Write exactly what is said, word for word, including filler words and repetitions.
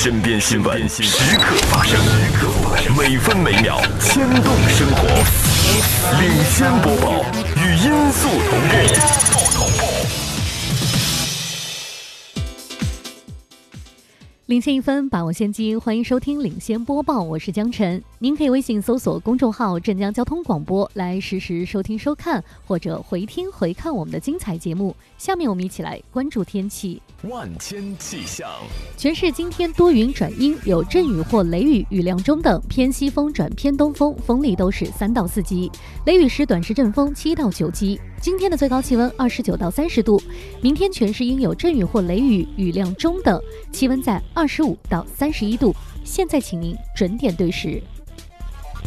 身边新闻时刻发生，每分每秒牵动生活。领先播报，与音速同步。 领先一分，把握先机，欢迎收听领先播报，我是江晨。您可以微信搜索公众号镇江交通广播来实时收听收看，或者回听回看我们的精彩节目。下面我们一起来关注天气。 万千气象， 全市今天多云转阴，有阵雨或雷雨，雨量中等，偏西风转偏东风，风力都是三到四级，雷雨时短时阵风七到九级。今天的最高气温二十九到三十度，明天全市应有阵雨或雷雨，雨量中等，气温在二十五到三十一度。现在请您准点对时。